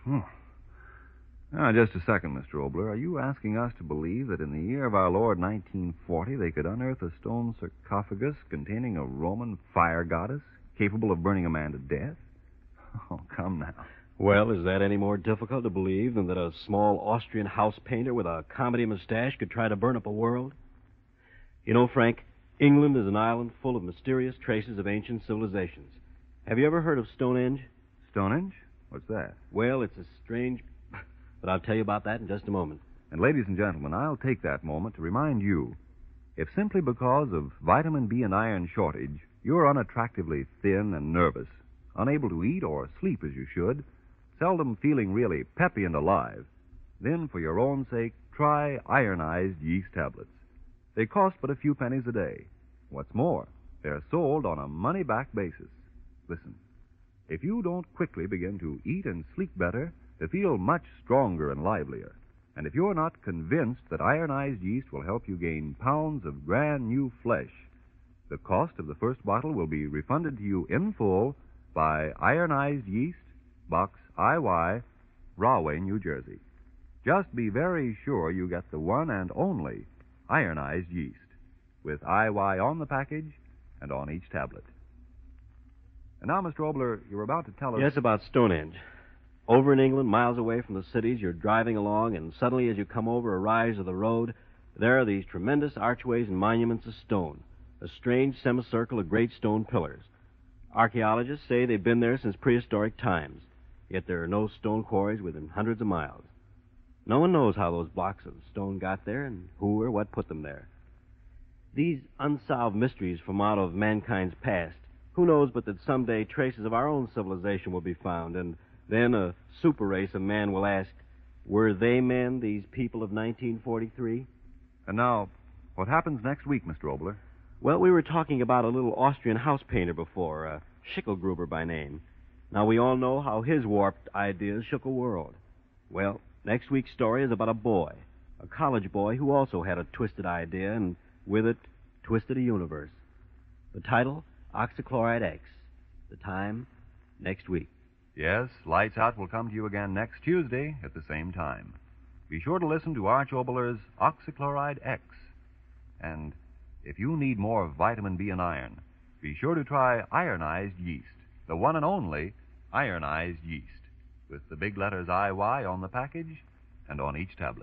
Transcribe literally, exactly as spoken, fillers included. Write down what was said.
Hmm. Now, just a second, Mister Obler. Are you asking us to believe that in the year of our Lord nineteen forty they could unearth a stone sarcophagus containing a Roman fire goddess capable of burning a man to death? Oh, come now. Well, is that any more difficult to believe than that a small Austrian house painter with a comedy mustache could try to burn up a world? You know, Frank, England is an island full of mysterious traces of ancient civilizations. Have you ever heard of Stonehenge? Stonehenge? What's that? Well, it's a strange... But I'll tell you about that in just a moment. And ladies and gentlemen, I'll take that moment to remind you, if simply because of vitamin B and iron shortage, you're unattractively thin and nervous, unable to eat or sleep as you should, seldom feeling really peppy and alive, then for your own sake, try ironized yeast tablets. They cost but a few pennies a day. What's more, they're sold on a money-back basis. Listen, if you don't quickly begin to eat and sleep better, to feel much stronger and livelier, and if you're not convinced that ironized yeast will help you gain pounds of brand new flesh, the cost of the first bottle will be refunded to you in full by Ironized Yeast, Box I Y, Rahway, New Jersey. Just be very sure you get the one and only ironized yeast, with I Y on the package and on each tablet. And now, Mister Obler, you were about to tell us... Yes, about Stonehenge. Over in England, miles away from the cities, you're driving along, and suddenly as you come over a rise of the road, there are these tremendous archways and monuments of stone, a strange semicircle of great stone pillars. Archaeologists say they've been there since prehistoric times, yet there are no stone quarries within hundreds of miles. No one knows how those blocks of stone got there and who or what put them there. These unsolved mysteries from out of mankind's past, who knows but that someday traces of our own civilization will be found, and then a super race of man will ask, were they men, these people of nineteen forty-three? And now, what happens next week, Mister Obler? Well, we were talking about a little Austrian house painter before, uh, Schicklgruber by name. Now, we all know how his warped ideas shook a world. Well, next week's story is about a boy, a college boy who also had a twisted idea and, with it, twisted a universe. The title, Oxychloride X. The time, next week. Yes, Lights Out will come to you again next Tuesday at the same time. Be sure to listen to Arch Obler's Oxychloride X. And if you need more vitamin B and iron, be sure to try ironized yeast, the one and only ironized yeast, with the big letters I Y on the package and on each tablet.